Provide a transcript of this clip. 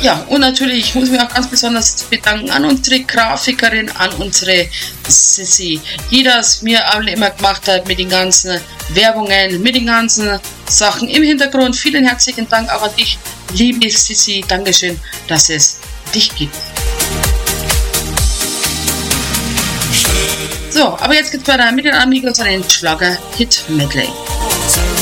Ja, und natürlich, ich muss mich auch ganz besonders bedanken an unsere Grafikerin, an unsere Sissi, die das mir alle immer gemacht hat mit den ganzen Werbungen, mit den ganzen Sachen im Hintergrund. Vielen herzlichen Dank auch an dich, liebe Sissi. Dankeschön, dass es dich gibt. So, aber jetzt geht's weiter mit den Amigos an den Schlager-Hit-Medley.